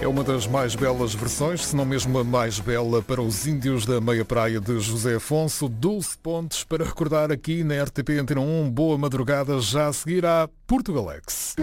É uma das mais belas versões, se não mesmo a mais bela, para os índios da meia praia de José Afonso. 12 pontos para recordar aqui na RTP Antena 1. Boa madrugada, já a seguir à Portugalex.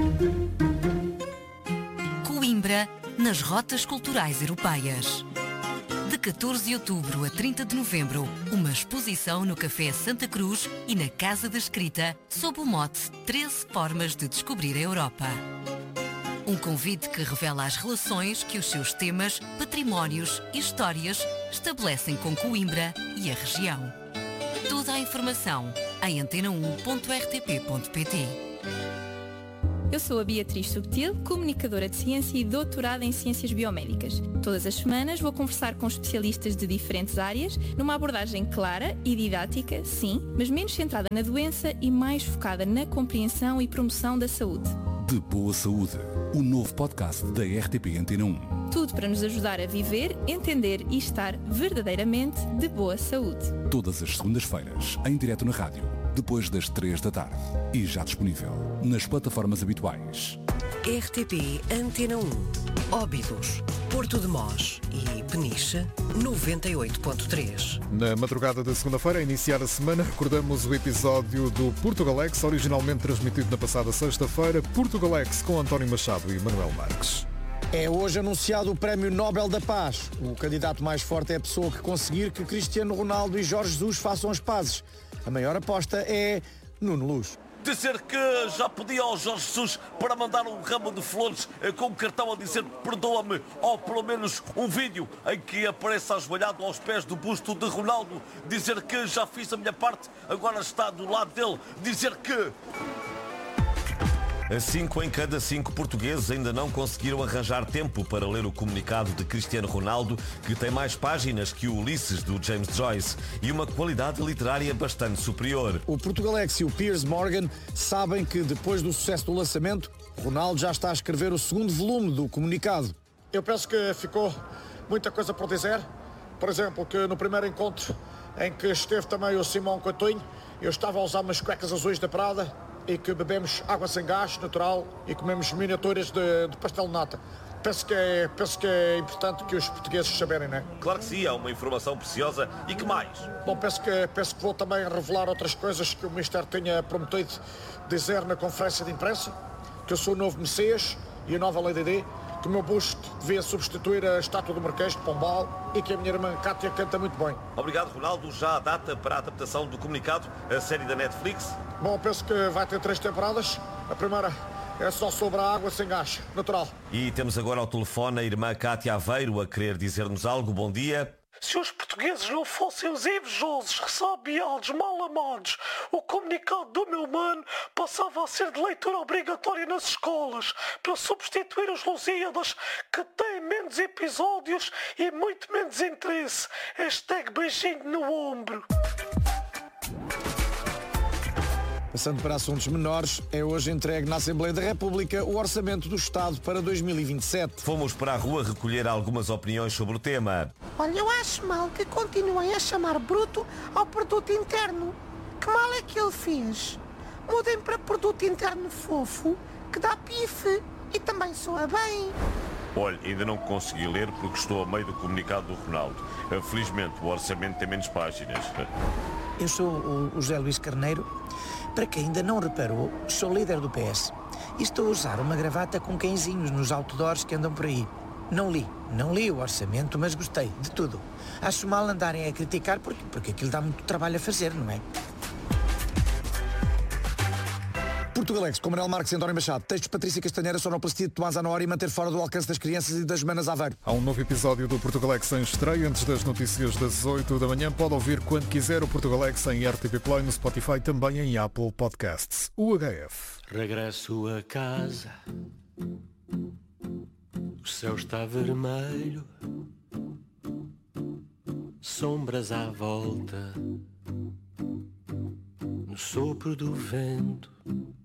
Coimbra, nas rotas culturais europeias. De 14 de outubro a 30 de novembro, uma exposição no Café Santa Cruz e na Casa da Escrita, sob o mote 13 formas de descobrir a Europa. Um convite que revela as relações que os seus temas, patrimónios e histórias estabelecem com Coimbra e a região. Toda a informação em antena1.rtp.pt. Eu sou a Beatriz Subtil, comunicadora de ciência e doutorada em ciências biomédicas. Todas as semanas vou conversar com especialistas de diferentes áreas, numa abordagem clara e didática, sim, mas menos centrada na doença e mais focada na compreensão e promoção da saúde. De Boa Saúde, o novo podcast da RTP Antena 1. Tudo para nos ajudar a viver, entender e estar verdadeiramente de boa saúde. Todas as segundas-feiras, em direto na rádio, depois das 3 da tarde. E já disponível nas plataformas habituais. RTP Antena 1, Óbidos, Porto de Mós e Peniche, 98.3. Na madrugada da segunda-feira, a iniciar a semana, recordamos o episódio do Portugalex, originalmente transmitido na passada sexta-feira. Portugalex com António Machado e Manuel Marques. É hoje anunciado o Prémio Nobel da Paz. O candidato mais forte é a pessoa que conseguir que Cristiano Ronaldo e Jorge Jesus façam as pazes. A maior aposta é Nuno Luz. Dizer que já pedi ao Jorge Jesus para mandar um ramo de flores com um cartão a dizer perdoa-me, ou pelo menos um vídeo em que apareça ajoelhado aos pés do busto de Ronaldo. Dizer que já fiz a minha parte, agora está do lado dele. Dizer que... 5 em cada 5 portugueses ainda não conseguiram arranjar tempo para ler o comunicado de Cristiano Ronaldo, que tem mais páginas que o Ulisses do James Joyce e uma qualidade literária bastante superior. O Portugalex e o Piers Morgan sabem que depois do sucesso do lançamento, Ronaldo já está a escrever o segundo volume do comunicado. Eu penso que ficou muita coisa por dizer. Por exemplo, que no primeiro encontro em que esteve também o Simão Coutinho, eu estava a usar umas cuecas azuis da Prada e que bebemos água sem gás, natural, e comemos miniaturas de pastel de nata. Penso que é importante que os portugueses saberem, não é? Claro que sim, é uma informação preciosa. E que mais? Bom, penso que vou também revelar outras coisas que o Ministério tinha prometido dizer na conferência de imprensa, que eu sou o novo Messias e a nova Lady Di, que o meu busto devia substituir a estátua do Marquês de Pombal e que a minha irmã Cátia canta muito bem. Obrigado, Ronaldo. Já a data para a adaptação do comunicado, a série da Netflix? Bom, penso que vai ter 3 temporadas. A primeira é só sobre a água sem gás, natural. E temos agora ao telefone a irmã Cátia Aveiro a querer dizer-nos algo. Bom dia. Se os portugueses não fossem os invejosos, ressabiados, mal amados, o comunicado do meu mano passava a ser de leitura obrigatória nas escolas, para substituir os Lusíadas, que têm menos episódios e muito menos interesse. Hashtag beijinho no ombro. Passando para assuntos menores, é hoje entregue na Assembleia da República o Orçamento do Estado para 2027. Fomos para a rua recolher algumas opiniões sobre o tema. Olha, eu acho mal que continuem a chamar bruto ao produto interno. Que mal é que ele fez? Mudem para produto interno fofo, que dá pife e também soa bem. Olha, ainda não consegui ler porque estou a meio do comunicado do Ronaldo. Felizmente, o orçamento tem menos páginas. Eu sou o José Luís Carneiro. Para quem ainda não reparou, sou líder do PS e estou a usar uma gravata com cãezinhos nos outdoors que andam por aí. Não li o orçamento, mas gostei de tudo. Acho mal andarem a criticar porque aquilo dá muito trabalho a fazer, não é? Portugalex, com Manuel Marques e António Machado. Textos Patrícia Castanheira, sonoplastia de Tomás Anório, manter fora do alcance das crianças e das manas Aveiro. Há um novo episódio do Portugalex em estreia antes das notícias das 8 da manhã. Pode ouvir quando quiser o Portugalex em RTP Play, no Spotify, também em Apple Podcasts. UHF. Regresso a casa, o céu está vermelho, sombras à volta, no sopro do vento.